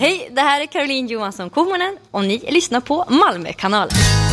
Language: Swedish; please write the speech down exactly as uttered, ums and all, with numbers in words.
Hej, det här är Caroline Johansson Kummonen och ni lyssnar på Malmökanalen.